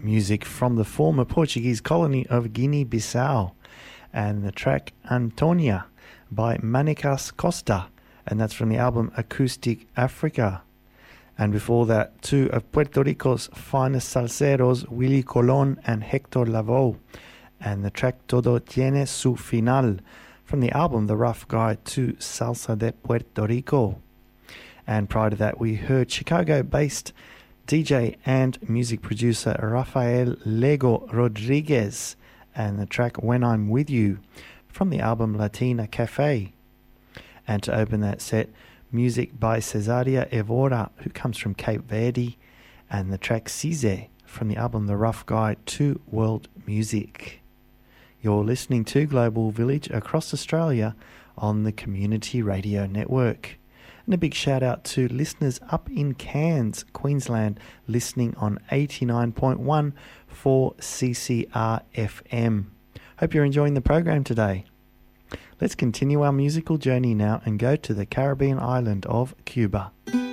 music from the former Portuguese colony of Guinea-Bissau, and the track Antonia by Manicas Costa, and that's from the album Acoustic Africa. And before that, two of Puerto Rico's finest salseros, Willie Colon and Hector Lavoe, and the track Todo Tiene Su Final from the album The Rough Guide to Salsa de Puerto Rico. And prior to that, we heard Chicago-based DJ and music producer Rafael Lego Rodriguez and the track When I'm With You from the album Latina Cafe. And to open that set, music by Cesaria Evora, who comes from Cape Verde, and the track Cize from the album The Rough Guide to World Music. You're listening to Global Village across Australia on the Community Radio Network. And a big shout out to listeners up in Cairns, Queensland, listening on 89.1 for CCR FM. Hope you're enjoying the program today. Let's continue our musical journey now and go to the Caribbean island of Cuba.